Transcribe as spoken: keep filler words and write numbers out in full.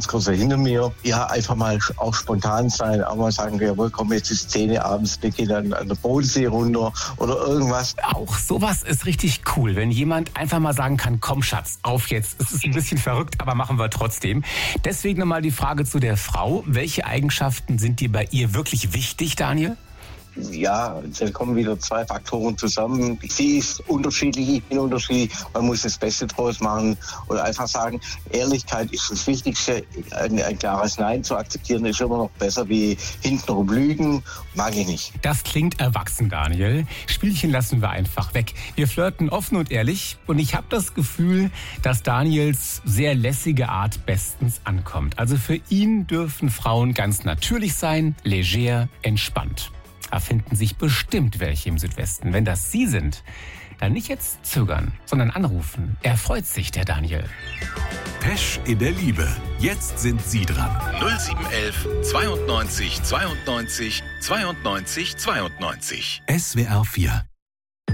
Tanzkurse hinter mir. Ja, einfach mal auch spontan sein, auch mal sagen, jawohl, komm, jetzt ist zehn Uhr abends, wir gehen dann an den Bodensee runter oder irgendwas. Auch sowas ist richtig cool, wenn jemand einfach mal sagen kann, komm Schatz, auf jetzt. Es ist ein bisschen verrückt, aber machen wir trotzdem. Deswegen nochmal die Frage zu der Frau. Welche Eigenschaften sind dir bei ihr wirklich wichtig, Daniel? Ja, da kommen wieder zwei Faktoren zusammen. Sie ist unterschiedlich, ich bin unterschiedlich. Man muss das Beste draus machen und einfach sagen, Ehrlichkeit ist das Wichtigste. Ein, ein klares Nein zu akzeptieren ist immer noch besser wie hintenrum lügen. Mag ich nicht. Das klingt erwachsen, Daniel. Spielchen lassen wir einfach weg. Wir flirten offen und ehrlich und ich habe das Gefühl, dass Daniels sehr lässige Art bestens ankommt. Also für ihn dürfen Frauen ganz natürlich sein, leger, entspannt. Da finden sich bestimmt welche im Südwesten. Wenn das Sie sind, dann nicht jetzt zögern, sondern anrufen. Er freut sich, der Daniel. Pesch in der Liebe. Jetzt sind Sie dran. null sieben eins eins zweiundneunzig zweiundneunzig zweiundneunzig zweiundneunzig. S W R vier